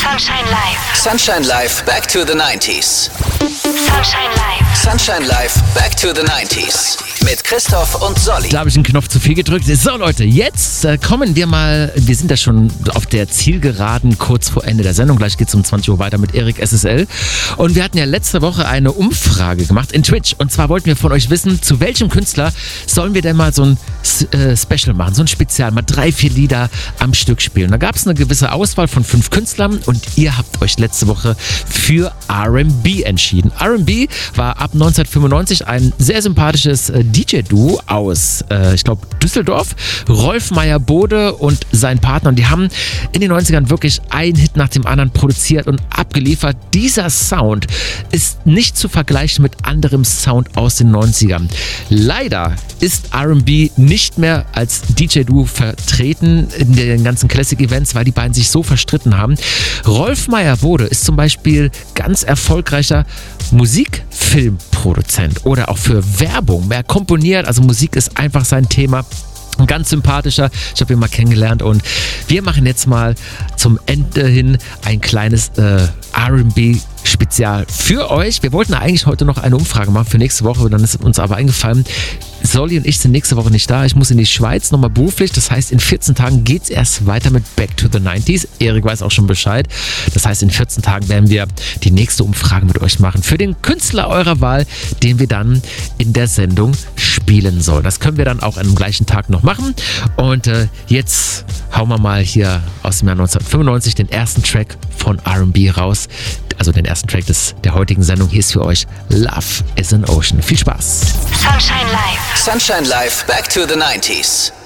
Sunshine Live. Sunshine Live, back to the 90s. Sunshine Live. Sunshine Live, back to the 90s. Mit Christoph und Solly. Da habe ich einen Knopf zu viel gedrückt. So Leute, jetzt kommen wir mal, wir sind ja schon auf der Zielgeraden kurz vor Ende der Sendung. Gleich geht es um 20 Uhr weiter mit Erik SSL. Und wir hatten ja letzte Woche eine Umfrage gemacht in Twitch. Und zwar wollten wir von euch wissen, zu welchem Künstler sollen wir denn mal so ein Special machen, so ein Spezial, mal 3-4 Lieder am Stück spielen. Da gab es eine gewisse Auswahl von 5 Künstlern und ihr habt euch letzte Woche für R&B entschieden. R&B war ab 1995 ein sehr sympathisches DJ-Duo aus, ich glaube, Düsseldorf. Rolf Meyer-Bode und sein Partner. Und die haben in den 90ern wirklich einen Hit nach dem anderen produziert und abgeliefert. Dieser Sound ist nicht zu vergleichen mit anderem Sound aus den 90ern. Leider ist R&B nicht mehr als DJ-Duo vertreten in den ganzen Classic-Events, weil die beiden sich so verstritten haben. Rolf Meyer-Bode ist zum Beispiel ganz erfolgreicher Musikfilmproduzent oder auch für Werbung. Er komponiert, also Musik ist einfach sein Thema. Ein ganz sympathischer, ich habe ihn mal kennengelernt und wir machen jetzt mal zum Ende hin ein kleines R&B-Spezial für euch. Wir wollten eigentlich heute noch eine Umfrage machen für nächste Woche, dann ist uns aber eingefallen, Solly und ich sind nächste Woche nicht da. Ich muss in die Schweiz, nochmal beruflich. Das heißt, in 14 Tagen geht es erst weiter mit Back to the 90s. Erik weiß auch schon Bescheid. Das heißt, in 14 Tagen werden wir die nächste Umfrage mit euch machen für den Künstler eurer Wahl, den wir dann in der Sendung spielen sollen. Das können wir dann auch am gleichen Tag noch machen. Und jetzt hauen wir mal hier aus dem Jahr 1995 den ersten Track von R&B raus. Also den ersten Track der heutigen Sendung. Hier ist für euch Love is an Ocean. Viel Spaß. Sunshine Live. Sunshine Live, back to the 90s.